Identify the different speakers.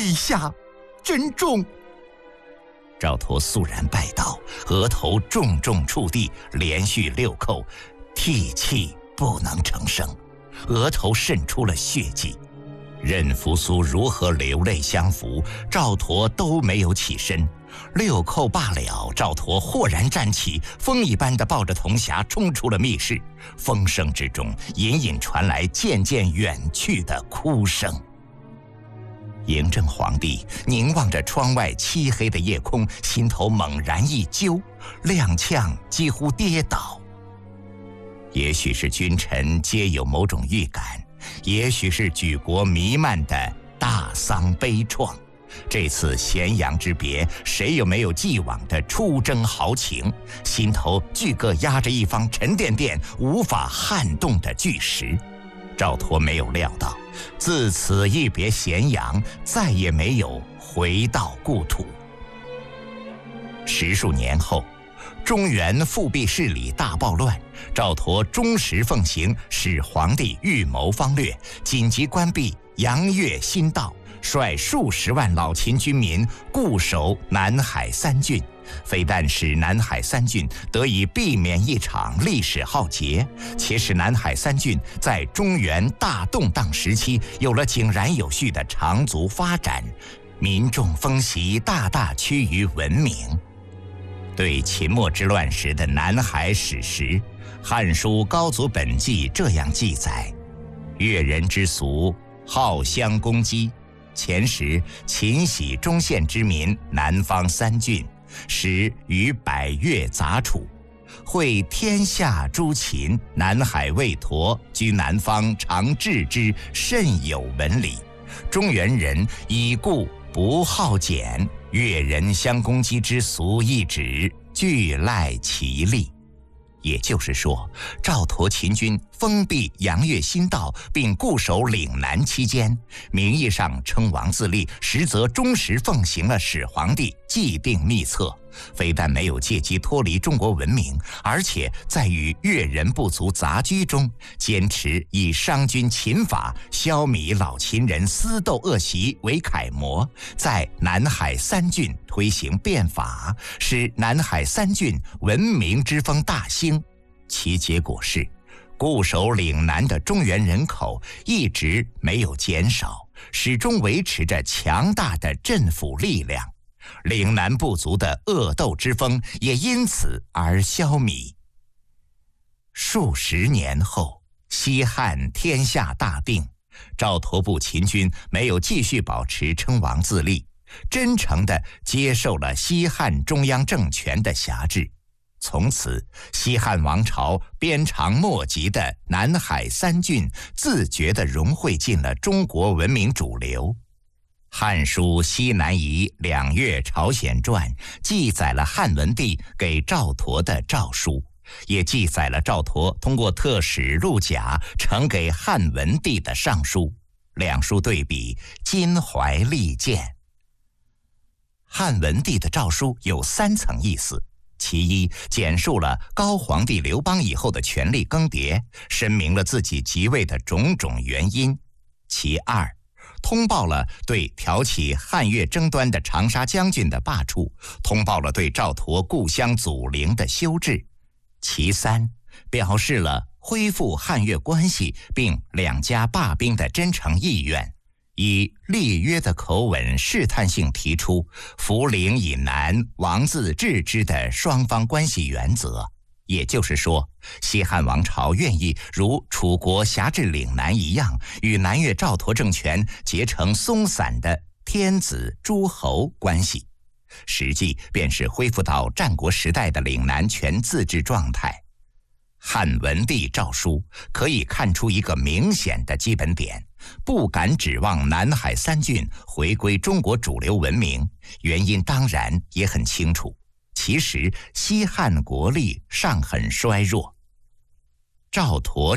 Speaker 1: 陛下，珍重。赵佗肃然拜倒，额头重重触地，连续6叩，涕泣不能成声，额头渗出了血迹。任扶苏如何流泪相扶，赵佗都没有起身。6叩罢了，赵佗豁然站起，风一般地抱着铜匣冲出了密室。风声之中，隐隐传来渐渐远去的哭声。嬴政皇帝凝望着窗外漆黑的夜空，心头猛然一揪，踉跄几乎跌倒。也许是君臣皆有某种预感，也许是举国弥漫的大丧悲怆。这次咸阳之别，谁又没有既往的出征豪情？心头俱各压着一方沉甸甸、无法撼动的巨石。赵佗没有料到，自此一别咸阳，再也没有回到故土。10数年后，中原复辟势力大暴乱，赵佗忠实奉行使皇帝预谋方略，紧急关闭阳岳新道，率数十万老秦军民固守南海3郡，非但使南海3郡得以避免一场历史浩劫，且使南海3郡在中原大动荡时期有了井然有序的长足发展，民众风习大大趋于文明。对秦末之乱时的南海史实，《汉书·高祖本纪》这样记载：越人之俗，好相攻击。前时秦徙中县之民南方3郡，使与百越杂处，会天下诸秦，南海魏佗居南方，常治之，甚有文理。中原人已故不好简，越人相攻击之俗一指，俱赖其力。也就是说，赵佗秦军封闭阳岳新道并固守岭南期间，名义上称王自立，实则忠实奉行了始皇帝既定秘策，非但没有借机脱离中国文明，而且在与越人部族杂居中，坚持以商君秦法消弭老秦人私斗恶习为楷模，在南海3郡推行变法，使南海3郡文明之风大兴。其结果是，固守岭南的中原人口一直没有减少，始终维持着强大的镇抚力量，岭南部族的恶斗之风也因此而消弭。数十年后，西汉天下大定，赵佗部秦军没有继续保持称王自立，真诚地接受了西汉中央政权的辖制。从此，西汉王朝鞭长莫及的南海3郡自觉地融汇进了中国文明主流。《汉书·西南夷两岳朝鲜传》记载了汉文帝给赵佗的诏书，也记载了赵佗通过特使陆贾呈给汉文帝的上书。两书对比，襟怀利剑。汉文帝的诏书有3层意思。其一，简述了高皇帝刘邦以后的权力更迭，申明了自己即位的种种原因。其二，通报了对挑起汉越争端的长沙将军的罢黜，通报了对赵佗故乡祖陵的修治。其三，表示了恢复汉越关系并两家罢兵的真诚意愿，以立约的口吻试探性提出扶陵以南，王自治之的双方关系原则。也就是说，西汉王朝愿意如楚国辖制岭南一样，与南越赵佗政权结成松散的天子诸侯关系，实际便是恢复到战国时代的岭南全自治状态。汉文帝诏书可以看出一个明显的基本点，不敢指望南海3郡回归中国主流文明，原因当然也很清楚。其实西汉国力尚很衰弱，赵佗